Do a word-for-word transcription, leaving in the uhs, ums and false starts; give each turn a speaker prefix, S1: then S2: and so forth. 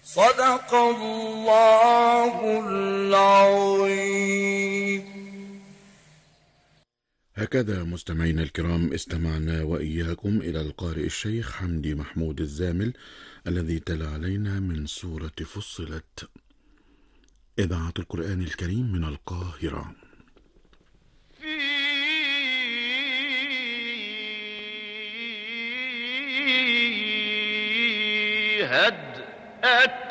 S1: صدق الله العظيم.
S2: هكذا مستمعينا الكرام استمعنا وإياكم إلى القارئ الشيخ حمدي محمود الزامل الذي تلا علينا من سورة فصلت. إذاعة القرآن الكريم من القاهرة.
S3: في هدأة